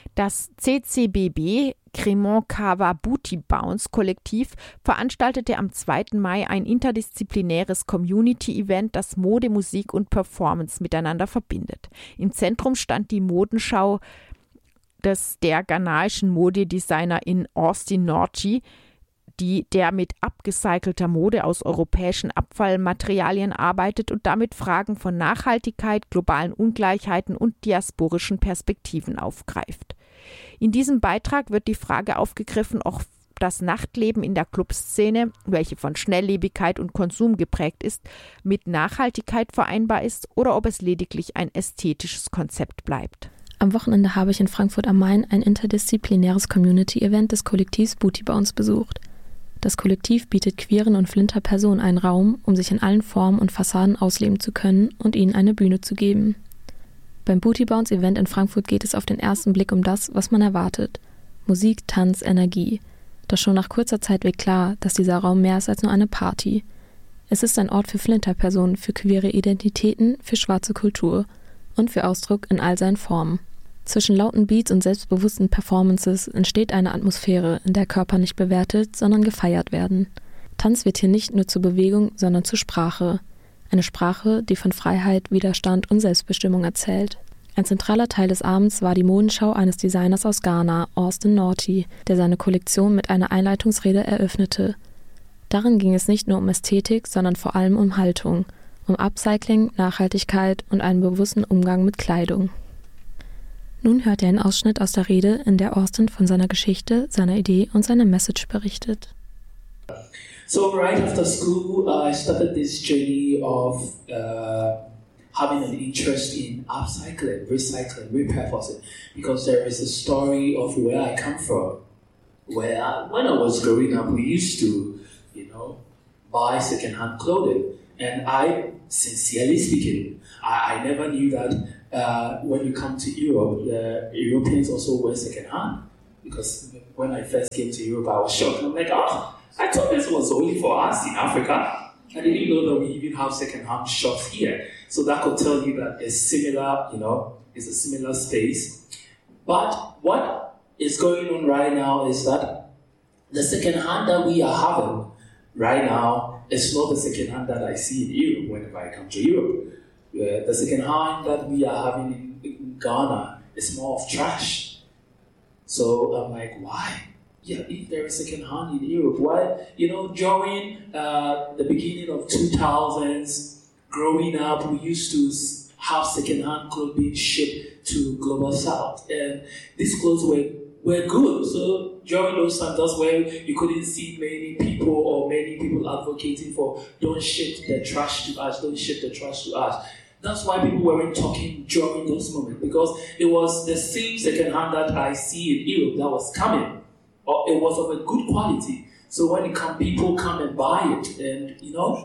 Das CCBB Cremant Cava Booty Bounce Kollektiv veranstaltete am 2. Mai ein interdisziplinäres Community-Event, das Mode, Musik und Performance miteinander verbindet. Im Zentrum stand die Modenschau der ghanaischen Modedesignerin Austin Nortje, der mit upgecycelter Mode aus europäischen Abfallmaterialien arbeitet und damit Fragen von Nachhaltigkeit, globalen Ungleichheiten und diasporischen Perspektiven aufgreift. In diesem Beitrag wird die Frage aufgegriffen, ob das Nachtleben in der Clubszene, welche von Schnelllebigkeit und Konsum geprägt ist, mit Nachhaltigkeit vereinbar ist oder ob es lediglich ein ästhetisches Konzept bleibt. Am Wochenende habe ich in Frankfurt am Main ein interdisziplinäres Community-Event des Kollektivs Booty Bounce besucht. Das Kollektiv bietet queeren und Flinter-Personen einen Raum, um sich in allen Formen und Fassaden ausleben zu können und ihnen eine Bühne zu geben. Beim Booty Bounce Event in Frankfurt geht es auf den ersten Blick um das, was man erwartet. Musik, Tanz, Energie. Doch schon nach kurzer Zeit wird klar, dass dieser Raum mehr ist als nur eine Party. Es ist ein Ort für Flinter-Personen, für queere Identitäten, für schwarze Kultur und für Ausdruck in all seinen Formen. Zwischen lauten Beats und selbstbewussten Performances entsteht eine Atmosphäre, in der Körper nicht bewertet, sondern gefeiert werden. Tanz wird hier nicht nur zur Bewegung, sondern zur Sprache. Eine Sprache, die von Freiheit, Widerstand und Selbstbestimmung erzählt. Ein zentraler Teil des Abends war die Modenschau eines Designers aus Ghana, Austin Nortje, der seine Kollektion mit einer Einleitungsrede eröffnete. Darin ging es nicht nur um Ästhetik, sondern vor allem um Haltung, um Upcycling, Nachhaltigkeit und einen bewussten Umgang mit Kleidung. Nun hört ihr einen Ausschnitt aus der Rede, in der Austin von seiner Geschichte, seiner Idee und seiner Message berichtet. So right after school, I started this journey of having an interest in upcycling, recycling, repurposing, because there is a story of where I come from. When I was growing up, we used to, buy second-hand clothing, and I, sincerely speaking, I never knew that when you come to Europe, the Europeans also wear second-hand, because when I first came to Europe, I was shocked. I'm like, I thought this was only for us in Africa. I didn't know that we even have second-hand shops here. So that could tell you that it's similar, it's a similar space. But what is going on right now is that the second-hand that we are having right now is not the second-hand that I see in Europe whenever I come to Europe. The second-hand that we are having in Ghana is more of trash. So I'm like, why? Yeah, if there is second-hand in Europe, why? During the beginning of 2000s, growing up, we used to have second-hand clothes being shipped to Global South, and these clothes were good. So during those times, that's where you couldn't see many people advocating for don't ship the trash to us, don't ship the trash to us. That's why people weren't talking during those moments, because it was the same second-hand that I see in Europe that was coming. It was of a good quality. So when people come and buy it, and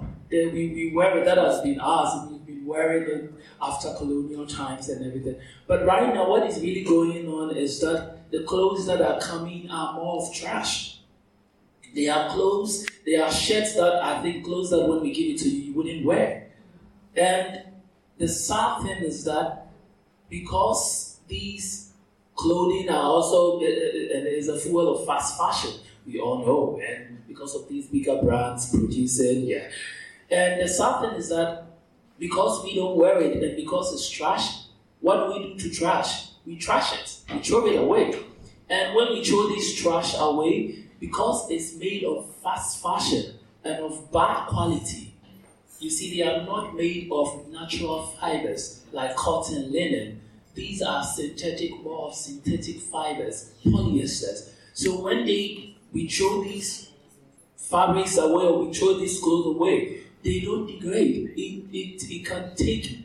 we wear it. That has been ours. We've been wearing it after colonial times and everything. But right now, what is really going on is that the clothes that are coming are more of trash. They are clothes, they are shirts clothes that when we give it to you, you wouldn't wear. And the sad thing is that because these clothing are also is a fuel of fast fashion, we all know, and because of these bigger brands producing, And the sad thing is that because we don't wear it and because it's trash, what do we do to trash? We trash it, we throw it away. And when we throw this trash away, because it's made of fast fashion and of bad quality, you see, they are not made of natural fibers like cotton, linen. These are more of synthetic fibers, polyesters. So when we throw these fabrics away or we throw these clothes away, they don't degrade. It can take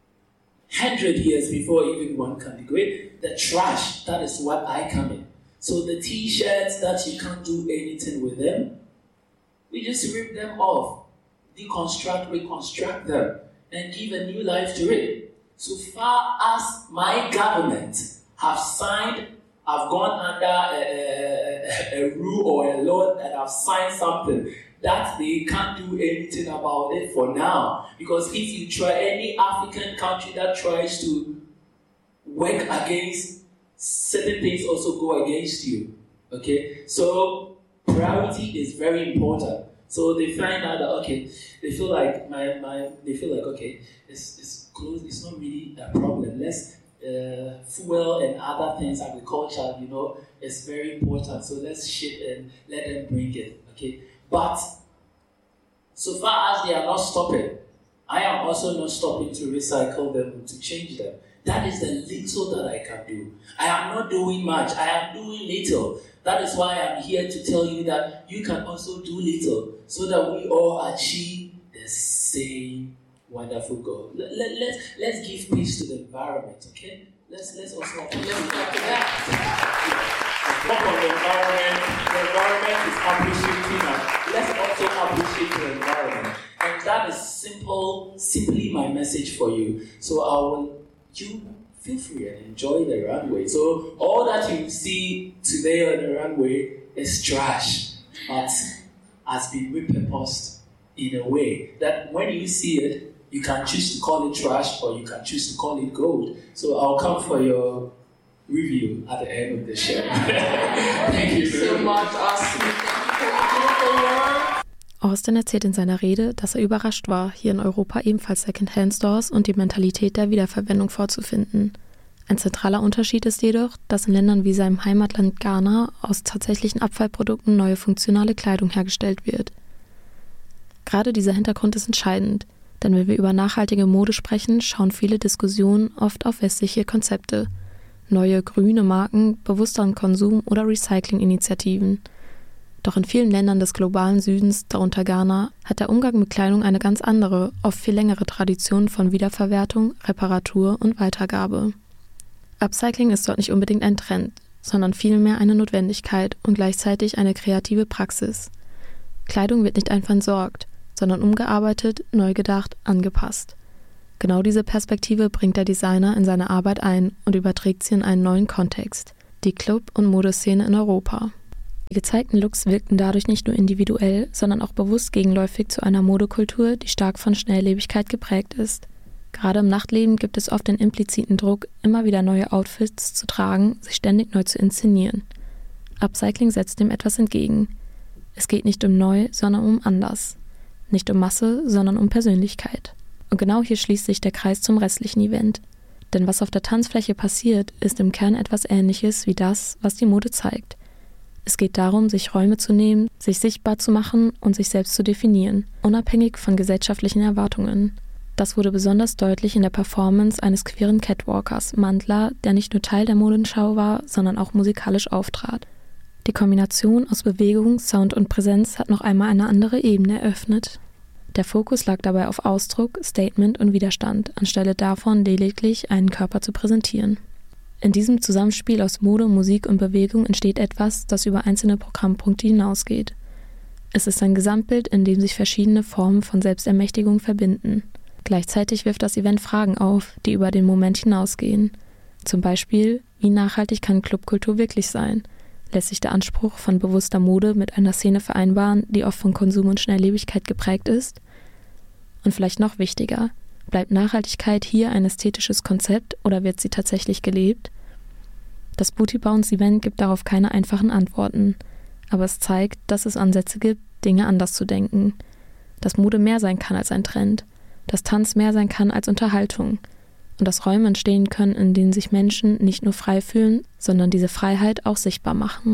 100 years before even one can degrade. The trash, that is what I come in. So the t-shirts that you can't do anything with them, we just rip them off, deconstruct, reconstruct them, and give a new life to it. So far as my government I've gone under a rule or a law that I've signed something that they can't do anything about it for now. Because if you try any African country that tries to work against certain things also go against you. Okay, so priority is very important. So they find out that they feel like it's close. It's not really a problem. Let's fuel and other things, agriculture, is very important. So let's ship and let them bring it. Okay, but so far as they are not stopping, I am also not stopping to recycle them, to change them. That is the little that I can do. I am not doing much. I am doing little. That is why I'm here to tell you that you can also do little so that we all achieve the same wonderful goal. Let's give peace to the environment, okay? Let's also work on the environment. The environment is appreciating us. Let's also appreciate the environment. And that is simply my message for you. So you feel free and enjoy the runway. So all that you see today on the runway is trash, but has been repurposed in a way that when you see it, you can choose to call it trash or you can choose to call it gold. So I'll come for your review at the end of the show. Thank you so much, Austin. Thank you for your beautiful work. Austin erzählt in seiner Rede, dass er überrascht war, hier in Europa ebenfalls Second-Hand-Stores und die Mentalität der Wiederverwendung vorzufinden. Ein zentraler Unterschied ist jedoch, dass in Ländern wie seinem Heimatland Ghana aus tatsächlichen Abfallprodukten neue funktionale Kleidung hergestellt wird. Gerade dieser Hintergrund ist entscheidend, denn wenn wir über nachhaltige Mode sprechen, schauen viele Diskussionen oft auf westliche Konzepte, neue grüne Marken, bewussteren Konsum oder Recycling-Initiativen. Doch in vielen Ländern des globalen Südens, darunter Ghana, hat der Umgang mit Kleidung eine ganz andere, oft viel längere Tradition von Wiederverwertung, Reparatur und Weitergabe. Upcycling ist dort nicht unbedingt ein Trend, sondern vielmehr eine Notwendigkeit und gleichzeitig eine kreative Praxis. Kleidung wird nicht einfach entsorgt, sondern umgearbeitet, neu gedacht, angepasst. Genau diese Perspektive bringt der Designer in seine Arbeit ein und überträgt sie in einen neuen Kontext, die Club- und Modeszene in Europa. Die gezeigten Looks wirkten dadurch nicht nur individuell, sondern auch bewusst gegenläufig zu einer Modekultur, die stark von Schnelllebigkeit geprägt ist. Gerade im Nachtleben gibt es oft den impliziten Druck, immer wieder neue Outfits zu tragen, sich ständig neu zu inszenieren. Upcycling setzt dem etwas entgegen. Es geht nicht um neu, sondern um anders. Nicht um Masse, sondern um Persönlichkeit. Und genau hier schließt sich der Kreis zum restlichen Event. Denn was auf der Tanzfläche passiert, ist im Kern etwas Ähnliches wie das, was die Mode zeigt. Es geht darum, sich Räume zu nehmen, sich sichtbar zu machen und sich selbst zu definieren, unabhängig von gesellschaftlichen Erwartungen. Das wurde besonders deutlich in der Performance eines queeren Catwalkers, Mantla, der nicht nur Teil der Modenschau war, sondern auch musikalisch auftrat. Die Kombination aus Bewegung, Sound und Präsenz hat noch einmal eine andere Ebene eröffnet. Der Fokus lag dabei auf Ausdruck, Statement und Widerstand, anstelle davon lediglich einen Körper zu präsentieren. In diesem Zusammenspiel aus Mode, Musik und Bewegung entsteht etwas, das über einzelne Programmpunkte hinausgeht. Es ist ein Gesamtbild, in dem sich verschiedene Formen von Selbstermächtigung verbinden. Gleichzeitig wirft das Event Fragen auf, die über den Moment hinausgehen. Zum Beispiel, wie nachhaltig kann Clubkultur wirklich sein? Lässt sich der Anspruch von bewusster Mode mit einer Szene vereinbaren, die oft von Konsum und Schnelllebigkeit geprägt ist? Und vielleicht noch wichtiger, bleibt Nachhaltigkeit hier ein ästhetisches Konzept oder wird sie tatsächlich gelebt? Das Booty Bounce Event gibt darauf keine einfachen Antworten, aber es zeigt, dass es Ansätze gibt, Dinge anders zu denken. Dass Mode mehr sein kann als ein Trend, dass Tanz mehr sein kann als Unterhaltung und dass Räume entstehen können, in denen sich Menschen nicht nur frei fühlen, sondern diese Freiheit auch sichtbar machen.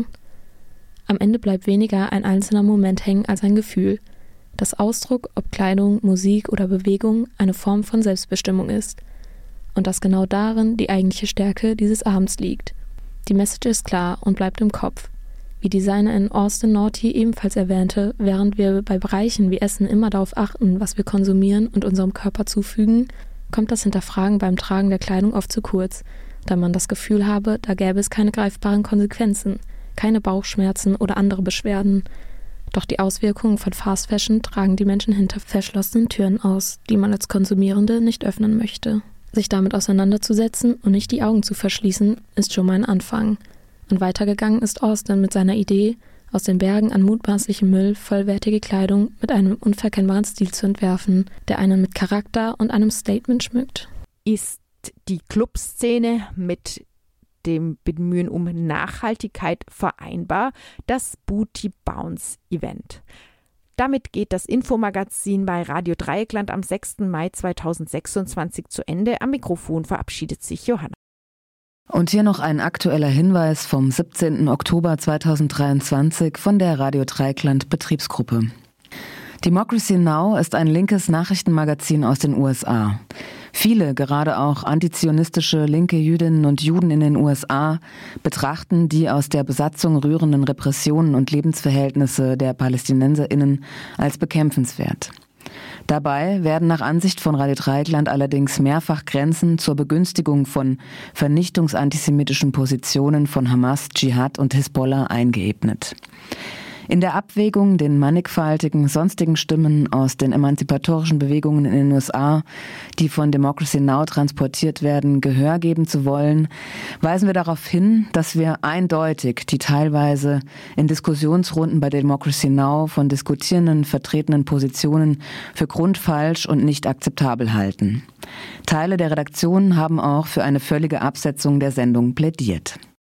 Am Ende bleibt weniger ein einzelner Moment hängen als ein Gefühl, dass Ausdruck, ob Kleidung, Musik oder Bewegung, eine Form von Selbstbestimmung ist und dass genau darin die eigentliche Stärke dieses Abends liegt. Die Message ist klar und bleibt im Kopf. Wie Designerin Austin Naughty ebenfalls erwähnte, während wir bei Bereichen wie Essen immer darauf achten, was wir konsumieren und unserem Körper zufügen, kommt das Hinterfragen beim Tragen der Kleidung oft zu kurz, da man das Gefühl habe, da gäbe es keine greifbaren Konsequenzen, keine Bauchschmerzen oder andere Beschwerden. Doch die Auswirkungen von Fast Fashion tragen die Menschen hinter verschlossenen Türen aus, die man als Konsumierende nicht öffnen möchte. Sich damit auseinanderzusetzen und nicht die Augen zu verschließen, ist schon mal ein Anfang. Und weitergegangen ist Austin mit seiner Idee, aus den Bergen an mutmaßlichem Müll vollwertige Kleidung mit einem unverkennbaren Stil zu entwerfen, der einen mit Charakter und einem Statement schmückt. Ist die Clubszene mit dem Bemühen um Nachhaltigkeit vereinbar, das Booty Bounce Event. Damit geht das Infomagazin bei Radio Dreieckland am 6. Mai 2026 zu Ende. Am Mikrofon verabschiedet sich Johanna. Und hier noch ein aktueller Hinweis vom 17. Oktober 2023 von der Radio Dreieckland Betriebsgruppe. Democracy Now! Ist ein linkes Nachrichtenmagazin aus den USA. Viele, gerade auch antizionistische linke Jüdinnen und Juden in den USA, betrachten die aus der Besatzung rührenden Repressionen und Lebensverhältnisse der PalästinenserInnen als bekämpfenswert. Dabei werden nach Ansicht von Radio Dreieckland allerdings mehrfach Grenzen zur Begünstigung von vernichtungsantisemitischen Positionen von Hamas, Dschihad und Hisbollah eingeebnet. In der Abwägung, den mannigfaltigen sonstigen Stimmen aus den emanzipatorischen Bewegungen in den USA, die von Democracy Now! Transportiert werden, Gehör geben zu wollen, weisen wir darauf hin, dass wir eindeutig die teilweise in Diskussionsrunden bei Democracy Now! Von Diskutierenden vertretenen Positionen für grundfalsch und nicht akzeptabel halten. Teile der Redaktion haben auch für eine völlige Absetzung der Sendung plädiert.